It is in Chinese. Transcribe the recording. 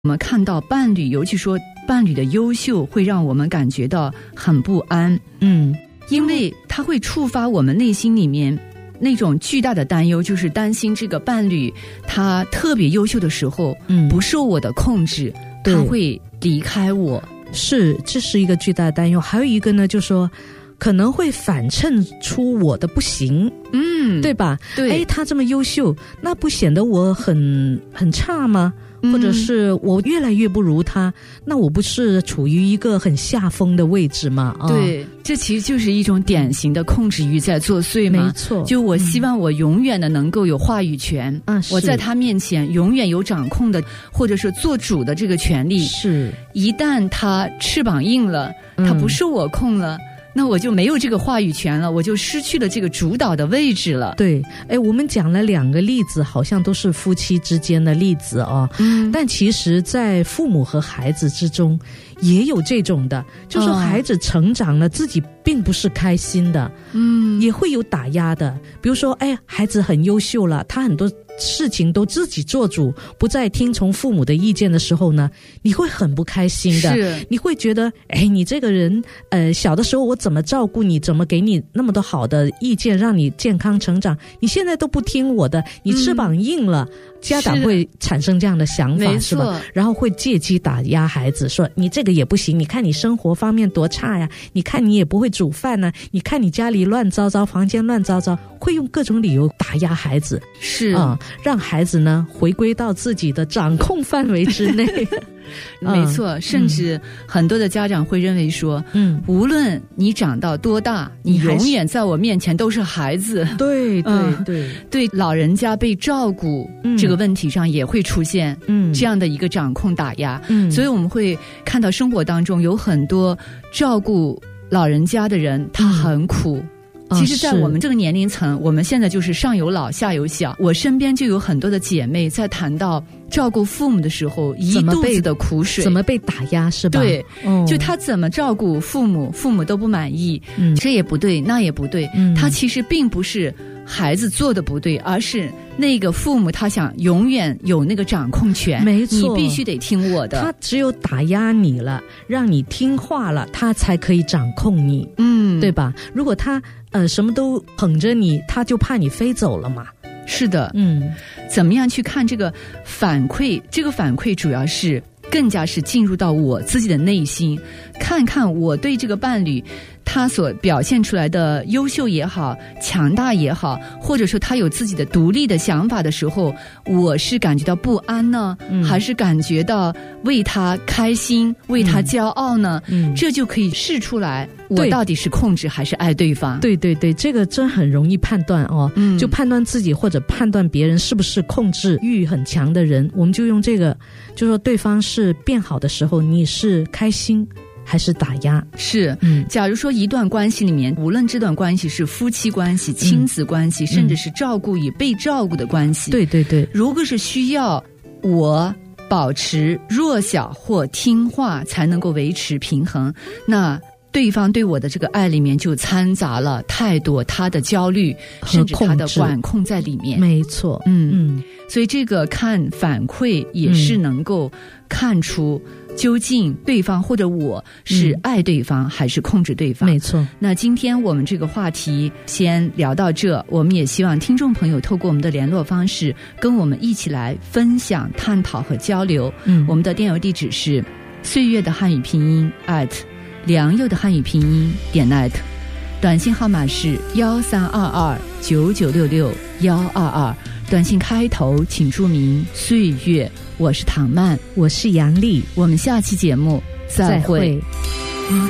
我们看到伴侣，尤其说伴侣的优秀，会让我们感觉到很不安。因为它会触发我们内心里面那种巨大的担忧，就是担心这个伴侣他特别优秀的时候，不受我的控制，他会离开我。 是，这是一个巨大的担忧。还有一个呢，就是说可能会反衬出我的不行，对吧？对，他这么优秀，那不显得我很差吗？或者是我越来越不如他，那我不是处于一个很下风的位置吗？ 对，这其实就是一种典型的控制欲在作祟嘛。 没错， 就我希望我永远的能够有话语权，我在他面前永远有掌控的或者是做主的这个权利。 是， 一旦他翅膀硬了，他不受我控了，那我就没有这个话语权了，我就失去了这个主导的位置了。 对，我们讲了2个例子，好像都是夫妻之间的例子哦。但其实在父母和孩子之中也有这种的，就是孩子成长了，自己并不是开心的，也会有打压的。比如说，孩子很优秀了，他很多事情都自己做主，不再听从父母的意见的时候呢，你会很不开心的。你会觉得，你这个人，小的时候我怎么照顾你，怎么给你那么多好的意见，让你健康成长，你现在都不听我的，你翅膀硬了。家长会产生这样的想法，是吧？然后会借机打压孩子，说你这个也不行，你看你生活方面多差呀，你看你也不会煮饭呢，你看你家里乱糟糟，房间乱糟糟，会用各种理由打压孩子， 是让孩子呢回归到自己的掌控范围之内。 没错，甚至很多的家长会认为说，无论你长到多大，你永远在我面前都是孩子。 对对对， 对老人家被照顾这个问题上也会出现这样的一个掌控打压。所以我们会看到生活当中有很多照顾老人家的人，他很苦。其实在我们这个年龄层，我们现在就是上有老下有小，我身边就有很多的姐妹在谈到照顾父母的时候一肚子的苦水， 怎么被打压，是吧？ 对，就他怎么照顾父母，父母都不满意，这也不对那也不对，他其实并不是孩子做的不对，而是那个父母他想永远有那个掌控权。 没错， 你必须得听我的。 他只有打压你了，让你听话了，他才可以掌控你，对吧？如果他什么都捧着你，他就怕你飞走了嘛。 是的，怎么样去看这个反馈？这个反馈主要是更加是进入到我自己的内心，看看我对这个伴侣他所表现出来的优秀也好，强大也好，或者说他有自己的独立的想法的时候，我是感觉到不安呢，还是感觉到为他开心，为他骄傲呢？这就可以试出来我到底是控制还是爱对方。 对对对，这个真很容易判断哦。就判断自己或者判断别人是不是控制欲很强的人，我们就用这个，就说对方是变好的时候，你是开心还是打压？ 是，假如说一段关系里面，无论这段关系是夫妻关系、亲子关系，甚至是照顾与被照顾的关系， 对对对， 如果是需要我保持弱小或听话才能够维持平衡，那对方对我的这个爱里面就掺杂了太多他的焦虑，甚至他的管控在里面。 没错， 所以这个看反馈也是能够看出究竟对方或者我是爱对方还是控制对方。 没错。那今天我们这个话题先聊到这，我们也希望听众朋友透过我们的联络方式跟我们一起来分享、探讨和交流。我们的电邮地址是岁月的汉语拼音良友的汉语拼音.net， 短信号码是132299662122，短信开头请注明岁月。我是唐曼， 我是杨丽， 我们下期节目再会。